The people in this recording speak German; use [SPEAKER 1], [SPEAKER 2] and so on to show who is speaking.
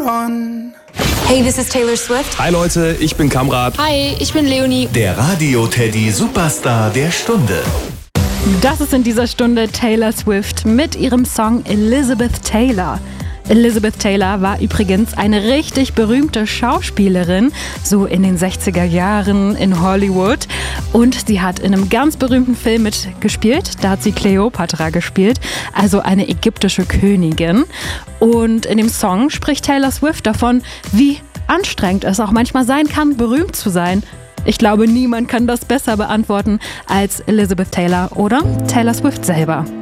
[SPEAKER 1] run.
[SPEAKER 2] Hey, this is Taylor Swift.
[SPEAKER 3] Hi Leute, ich bin Kamrat.
[SPEAKER 4] Hi, ich bin Leonie.
[SPEAKER 5] Der Radio-Teddy Superstar der Stunde.
[SPEAKER 6] Das ist in dieser Stunde Taylor Swift mit ihrem Song Elizabeth Taylor. Elizabeth Taylor war übrigens eine richtig berühmte Schauspielerin, so in den 60er Jahren in Hollywood. Und sie hat in einem ganz berühmten Film mitgespielt. Da hat sie Kleopatra gespielt, also eine ägyptische Königin. Und in dem Song spricht Taylor Swift davon, wie anstrengend es auch manchmal sein kann, berühmt zu sein. Ich glaube, niemand kann das besser beantworten als Elizabeth Taylor oder Taylor Swift selber.